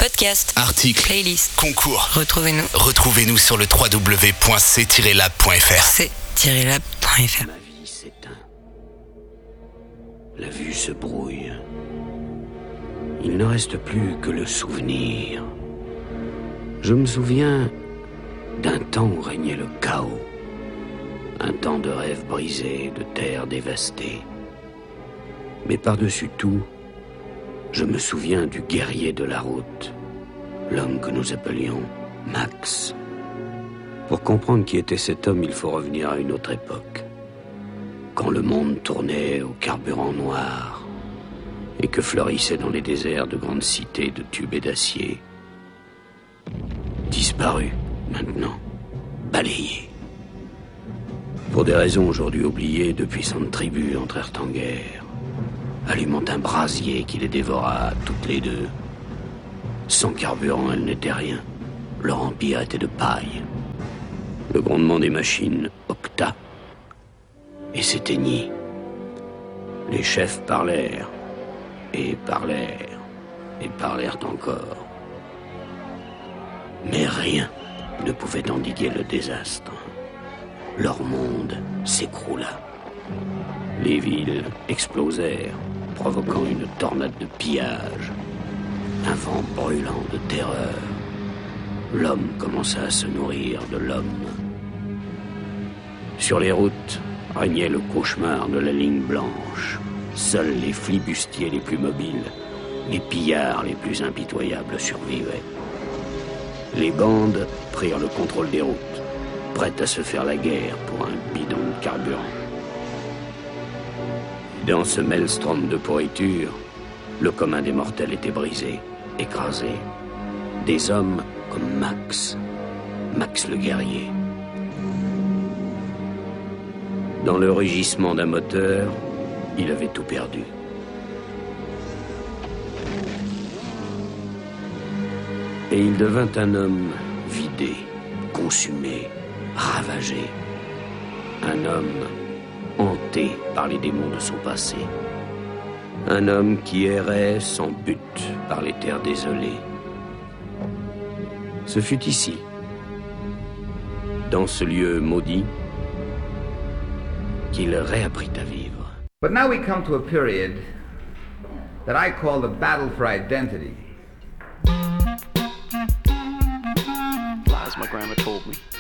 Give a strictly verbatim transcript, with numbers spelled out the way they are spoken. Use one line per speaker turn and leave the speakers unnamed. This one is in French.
Podcasts,
articles,
playlists,
concours.
Retrouvez-nous.
Retrouvez-nous sur le w w w point c tiret lab point f r.
c tiret lab point f r.
Ma vie s'éteint. La vue se brouille. Il ne reste plus que le souvenir. Je me souviens d'un temps où régnait le chaos. Un temps de rêves brisés, de terres dévastées. Mais par-dessus tout, je me souviens du guerrier de la route, l'homme que nous appelions Max. Pour comprendre qui était cet homme, il faut revenir à une autre époque. Quand le monde tournait au carburant noir et que fleurissaient dans les déserts de grandes cités de tubes et d'acier. Disparu, maintenant, balayé. Pour des raisons aujourd'hui oubliées, de puissantes tribus entrèrent en guerre, allumant un brasier qui les dévora toutes les deux. Sans carburant, elles n'étaient rien. Leur empire était de paille. Le grondement des machines octa et s'éteignit. Les chefs parlèrent, et parlèrent, et parlèrent encore. Mais rien ne pouvait endiguer le désastre. Leur monde s'écroula. Les villes explosèrent, provoquant une tornade de pillage. Un vent brûlant de terreur. L'homme commença à se nourrir de l'homme. Sur les routes régnait le cauchemar de la ligne blanche. Seuls les flibustiers les plus mobiles, les pillards les plus impitoyables survivaient. Les bandes prirent le contrôle des routes, prêtes à se faire la guerre pour un bidon de carburant. Dans ce maelstrom de pourriture, le commun des mortels était brisé, écrasé. Des hommes comme Max, Max le guerrier. Dans le rugissement d'un moteur, il avait tout perdu. Et il devint un homme vidé, consumé, ravagé. Un homme hanté par les démons de son passé. Un homme qui errait sans but par les terres désolées. Ce fut ici, dans ce lieu maudit, qu'il réapprit à vivre.
But now we come to a period that I call the battle for identity.
Lies my grandma told me.